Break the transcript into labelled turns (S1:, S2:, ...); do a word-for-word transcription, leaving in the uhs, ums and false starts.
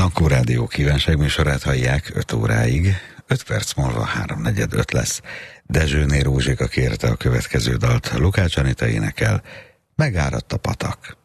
S1: Dankó Rádió kívánságműsorát hallják öt óráig, öt perc múlva háromnegyed öt lesz. Dezsőné Rózsika kérte a következő dalt, Lukács Anita énekel, Megáradt a patak.